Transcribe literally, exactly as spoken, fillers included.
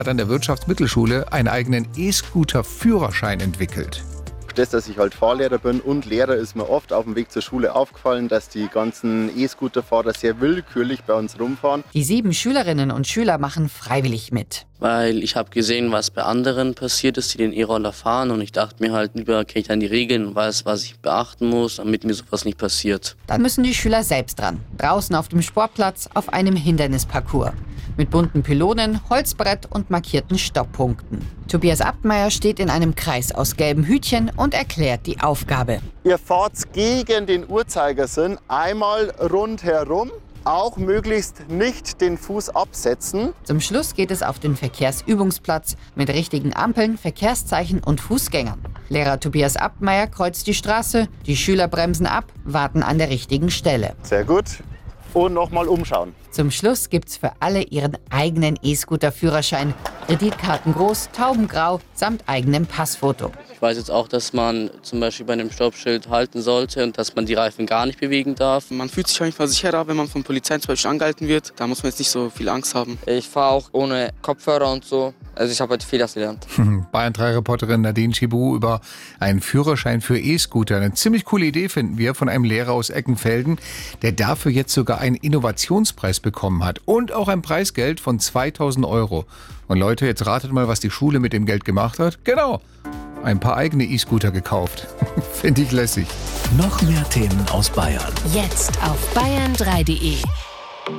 hat an der Wirtschaftsmittelschule einen eigenen E-Scooter-Führerschein entwickelt. Das, dass ich halt Fahrlehrer bin und Lehrer, ist mir oft auf dem Weg zur Schule aufgefallen, dass die ganzen E-Scooter-Fahrer sehr willkürlich bei uns rumfahren. Die sieben Schülerinnen und Schüler machen freiwillig mit. Weil ich habe gesehen, was bei anderen passiert ist, die den E-Roller fahren. Und ich dachte mir halt, lieber kenne ich dann die Regeln und weiß, was ich beachten muss, damit mir sowas nicht passiert. Dann müssen die Schüler selbst dran. Draußen auf dem Sportplatz auf einem Hindernisparcours. Mit bunten Pylonen, Holzbrett und markierten Stopppunkten. Tobias Abtmeier steht in einem Kreis aus gelben Hütchen und erklärt die Aufgabe. Ihr fahrt gegen den Uhrzeigersinn einmal rundherum. Auch möglichst nicht den Fuß absetzen. Zum Schluss geht es auf den Verkehrsübungsplatz mit richtigen Ampeln, Verkehrszeichen und Fußgängern. Lehrer Tobias Abtmeier kreuzt die Straße, die Schüler bremsen ab, warten an der richtigen Stelle. Sehr gut. Und nochmal umschauen. Zum Schluss gibt's für alle ihren eigenen E-Scooter-Führerschein. Kreditkarten groß, taubengrau samt eigenem Passfoto. Ich weiß jetzt auch, dass man zum Beispiel bei einem Stoppschild halten sollte und dass man die Reifen gar nicht bewegen darf. Man fühlt sich auf jeden Fall sicherer, wenn man von Polizei zum Beispiel angehalten wird. Da muss man jetzt nicht so viel Angst haben. Ich fahre auch ohne Kopfhörer und so. Also ich habe heute viel das gelernt. Bayern drei Reporterin Nadine Chibu über einen Führerschein für E-Scooter. Eine ziemlich coole Idee finden wir von einem Lehrer aus Eckenfelden, der dafür jetzt sogar einen Innovationspreis bekommen hat. Und auch ein Preisgeld von zweitausend Euro. Und Leute, jetzt ratet mal, was die Schule mit dem Geld gemacht hat. Genau, ein paar eigene E-Scooter gekauft. Finde ich lässig. Noch mehr Themen aus Bayern. Jetzt auf bayern drei punkt de.